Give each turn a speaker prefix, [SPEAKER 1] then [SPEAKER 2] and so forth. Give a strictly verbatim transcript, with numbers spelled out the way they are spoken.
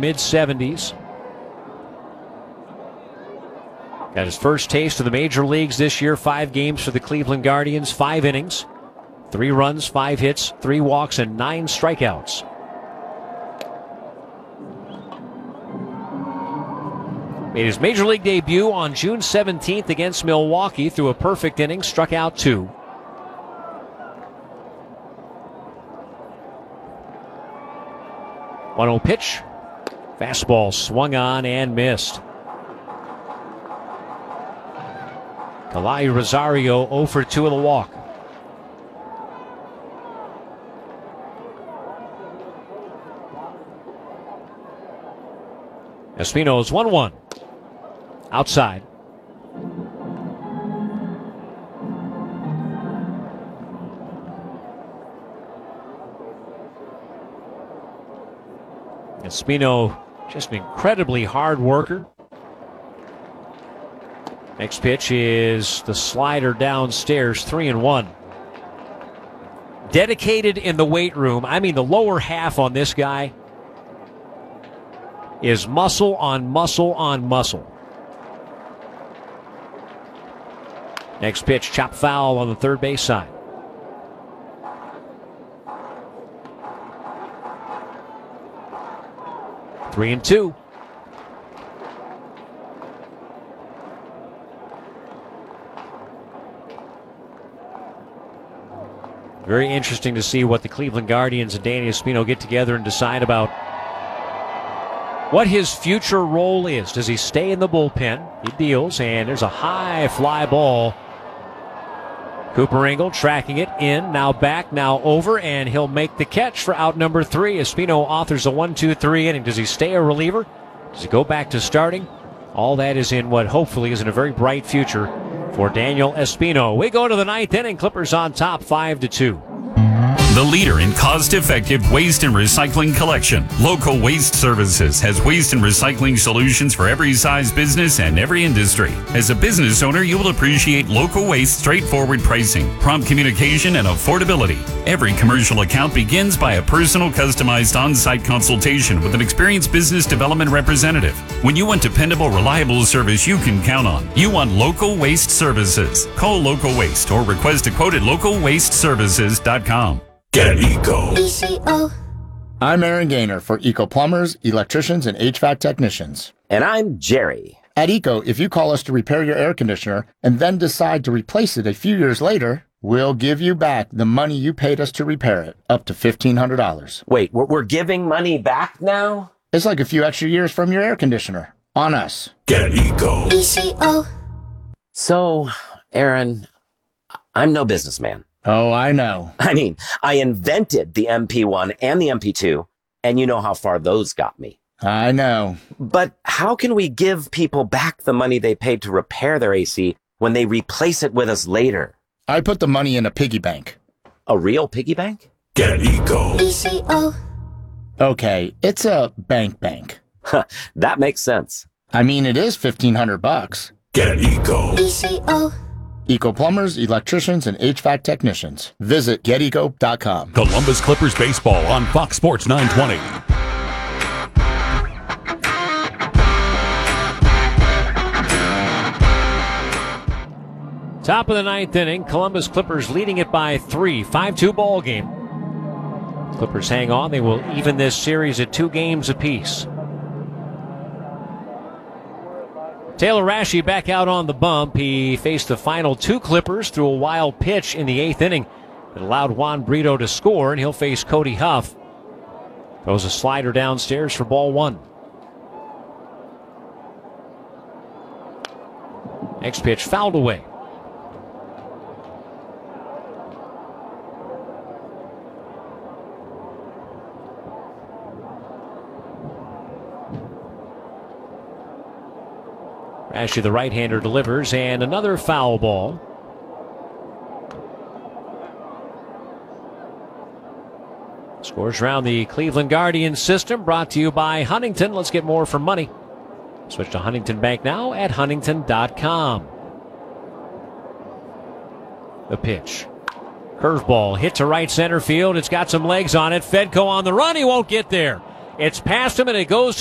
[SPEAKER 1] mid seventies. Got his first taste of the major leagues this year. Five games for the Cleveland Guardians, five innings, three runs, five hits, three walks, and nine strikeouts. Made his major league debut on June seventeenth against Milwaukee. Threw a perfect inning, struck out two. one oh pitch. Fastball swung on and missed. Kalai Rosario oh for two in the walk. Espino's one one. Outside. Espino, just an incredibly hard worker. Next pitch is the slider downstairs, three and one. Dedicated in the weight room. I mean, the lower half on this guy is muscle on muscle on muscle. Next pitch, chop foul on the third base side. Three and two. Very interesting to see what the Cleveland Guardians and Danny Espino get together and decide about what his future role is. Does he stay in the bullpen? He deals, and there's a high fly ball. Cooper Engel tracking it in, now back, now over, and he'll make the catch for out number three. Espino authors a one two three inning. Does he stay a reliever? Does he go back to starting? All that is in what hopefully is in a very bright future for Daniel Espino. We go to the ninth inning. Clippers on top, five to two.
[SPEAKER 2] The leader in cost-effective waste and recycling collection. Local Waste Services has waste and recycling solutions for every size business and every industry. As a business owner, you will appreciate Local Waste straightforward pricing, prompt communication, and affordability. Every commercial account begins by a personal, customized on-site consultation with an experienced business development representative. When you want dependable, reliable service you can count on, you want Local Waste Services. Call Local Waste or request a quote at local waste services dot com.
[SPEAKER 3] Get Eco.
[SPEAKER 4] E C O.
[SPEAKER 5] I'm Aaron Gaynor for Eco Plumbers, Electricians, and H V A C Technicians.
[SPEAKER 6] And I'm Jerry.
[SPEAKER 5] At Eco, if you call us to repair your air conditioner and then decide to replace it a few years later, we'll give you back the money you paid us to repair it, up to fifteen hundred dollars.
[SPEAKER 6] Wait, we're, we're giving money back now?
[SPEAKER 5] It's like a few extra years from your air conditioner. On us.
[SPEAKER 3] Get Eco.
[SPEAKER 4] E C O.
[SPEAKER 6] So, Aaron, I'm no businessman.
[SPEAKER 5] Oh, I know.
[SPEAKER 6] I mean, I invented the M P one and the M P two, and you know how far those got me.
[SPEAKER 5] I know.
[SPEAKER 6] But how can we give people back the money they paid to repair their A C when they replace it with us later?
[SPEAKER 5] I put the money in a piggy bank.
[SPEAKER 6] A real piggy bank?
[SPEAKER 3] Get Eco.
[SPEAKER 4] E C O.
[SPEAKER 5] Okay, it's a bank bank.
[SPEAKER 6] That makes sense.
[SPEAKER 5] I mean, it is fifteen hundred bucks.
[SPEAKER 3] Get Eco.
[SPEAKER 4] E C O.
[SPEAKER 5] Eco Plumbers, Electricians, and H V A C Technicians. Visit get eco dot com.
[SPEAKER 3] Columbus Clippers baseball on Fox Sports nine twenty.
[SPEAKER 1] Top of the ninth inning, Columbus Clippers leading it by three. five two ball game. Clippers hang on. They will even this series at two games apiece. Taylor Rashi back out on the bump. He faced the final two Clippers through a wild pitch in the eighth inning that allowed Juan Brito to score, and he'll face Cody Huff. Throws a slider downstairs for ball one. Next pitch fouled away. Rashi, the right-hander, delivers, and another foul ball. Scores around the Cleveland Guardians system, brought to you by Huntington. Let's get more for money. Switch to Huntington Bank now at huntington dot com. The pitch. Curveball hit to right center field. It's got some legs on it. Fedko on the run. He won't get there. It's past him, and it goes